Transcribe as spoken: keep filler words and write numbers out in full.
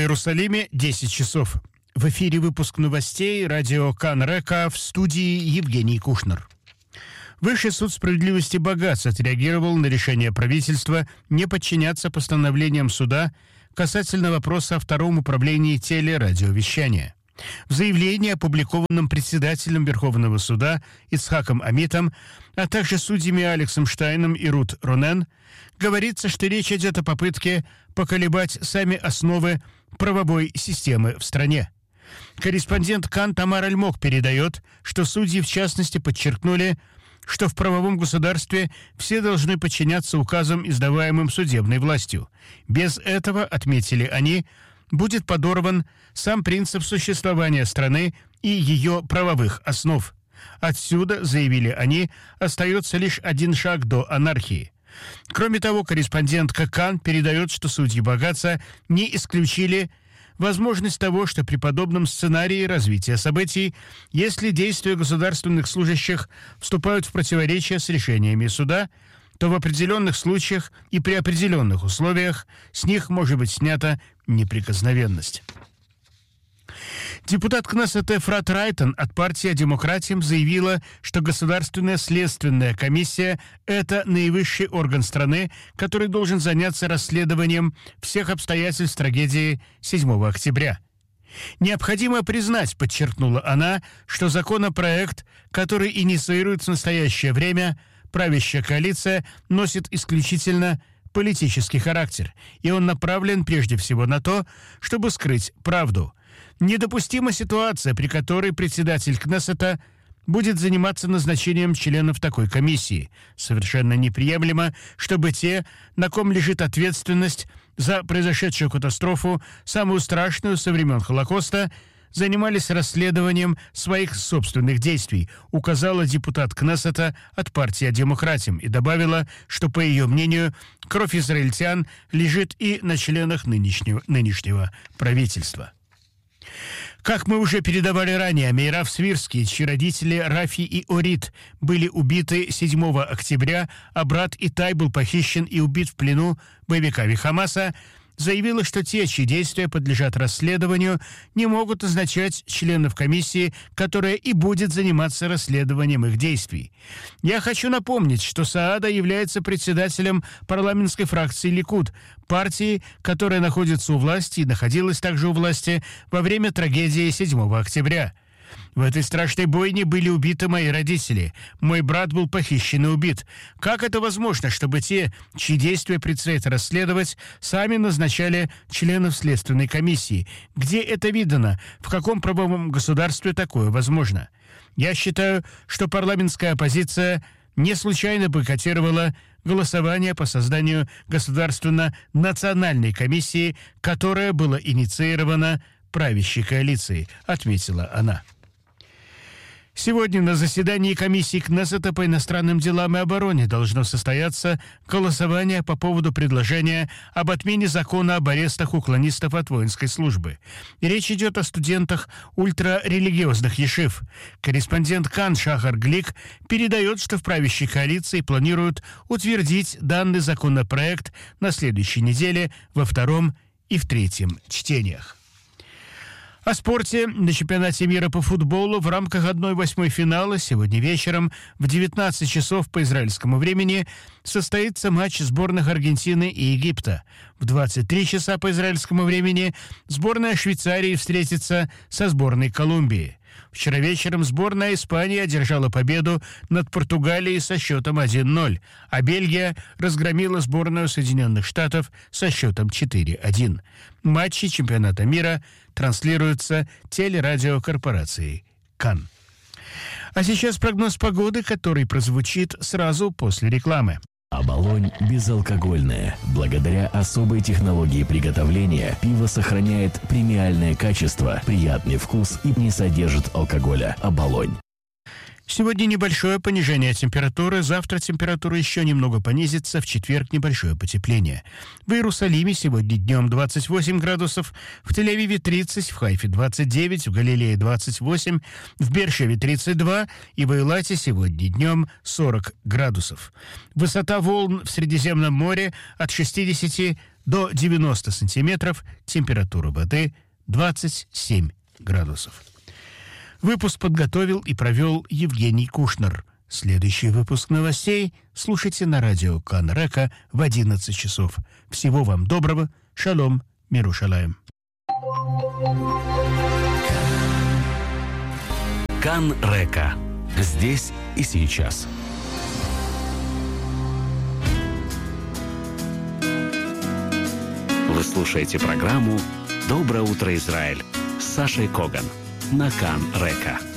Иерусалиме десять часов. В эфире выпуск новостей радио Кан-Река, в студии Евгений Кушнер. Высший суд справедливости Багац отреагировал на решение правительства не подчиняться постановлениям суда касательно вопроса о втором управлении телерадиовещания. В заявлении, опубликованном председателем Верховного суда Ицхаком Амитом, а также судьями Алексом Штайном и Рут Ронен, говорится, что речь идет о попытке поколебать сами основы правовой системы в стране. Корреспондент Кан Тамар Альмок передает, что судьи в частности подчеркнули, что в правовом государстве все должны подчиняться указам, издаваемым судебной властью. Без этого, отметили они, будет подорван сам принцип существования страны и ее правовых основ. Отсюда, заявили они, остается лишь один шаг до анархии. Кроме того, корреспондентка Кан передает, что судьи Багаца не исключили возможность того, что при подобном сценарии развития событий, если действия государственных служащих вступают в противоречие с решениями суда, то в определенных случаях и при определенных условиях с них может быть снята неприкосновенность. Депутат Кнессет Эфрат Райтон от партии «Демократиям» заявила, что Государственная следственная комиссия – это наивысший орган страны, который должен заняться расследованием всех обстоятельств трагедии седьмого октября. Необходимо признать, подчеркнула она, что законопроект, который инициирует в настоящее время правящая коалиция, носит исключительно политический характер, и он направлен прежде всего на то, чтобы скрыть правду. Недопустима ситуация, при которой председатель Кнессета будет заниматься назначением членов такой комиссии. Совершенно неприемлемо, чтобы те, на ком лежит ответственность за произошедшую катастрофу, самую страшную со времен Холокоста, занимались расследованием своих собственных действий, указала депутат Кнессета от партии «Демократиям» и добавила, что, по ее мнению, кровь израильтян лежит и на членах нынешнего, нынешнего правительства. Как мы уже передавали ранее, Мейрав Свирский, чьи родители Рафи и Орит были убиты седьмого октября, а брат Итай был похищен и убит в плену боевиками Хамаса, заявила, что те, чьи действия подлежат расследованию, не могут означать членов комиссии, которая и будет заниматься расследованием их действий. Я хочу напомнить, что Саада является председателем парламентской фракции Ликуд, партии, которая находится у власти и находилась также у власти во время трагедии седьмого октября. В этой страшной бойне были убиты мои родители. Мой брат был похищен и убит. Как это возможно, чтобы те, чьи действия предстоит расследовать, сами назначали членов следственной комиссии? Где это видано? В каком правовом государстве такое возможно? Я считаю, что парламентская оппозиция не случайно бойкотировала голосование по созданию государственно-национальной комиссии, которая была инициирована правящей коалицией, отметила она. Сегодня на заседании комиссии Кнессета по иностранным делам и обороне должно состояться голосование по поводу предложения об отмене закона об арестах уклонистов от воинской службы. И речь идет о студентах ультрарелигиозных ешив. Корреспондент Кан Шахар Глик передает, что в правящей коалиции планируют утвердить данный законопроект на следующей неделе во втором и в третьем чтениях. О спорте. На чемпионате мира по футболу в рамках одной восьмой финала сегодня вечером в девятнадцать часов по израильскому времени состоится матч сборных Аргентины и Египта. В двадцать три часа по израильскому времени сборная Швейцарии встретится со сборной Колумбии. Вчера вечером сборная Испании одержала победу над Португалией со счетом один ноль, а Бельгия разгромила сборную Соединенных Штатов со счетом четыре один. Матчи чемпионата мира транслируются телерадиокорпорацией Кан. А сейчас прогноз погоды, который прозвучит сразу после рекламы. Оболонь безалкогольное. Благодаря особой технологии приготовления пиво сохраняет премиальное качество, приятный вкус и не содержит алкоголя. Оболонь. Сегодня небольшое понижение температуры, завтра температура еще немного понизится, в четверг небольшое потепление. В Иерусалиме сегодня днем двадцать восемь градусов, в Тель-Авиве тридцать, в Хайфе двадцать девять, в Галилее двадцать восемь, в Бершеве тридцать два и в Эйлате сегодня днем сорок градусов. Высота волн в Средиземном море от шестидесяти до девяноста сантиметров, температура воды двадцать семь градусов. Выпуск подготовил и провел Евгений Кушнер. Следующий выпуск новостей слушайте на радио Кан Река в одиннадцать часов. Всего вам доброго. Шалом. Мирушалаем. Кан Река. Здесь и сейчас. Вы слушаете программу «Доброе утро, Израиль» с Сашей Коган на Кан Река.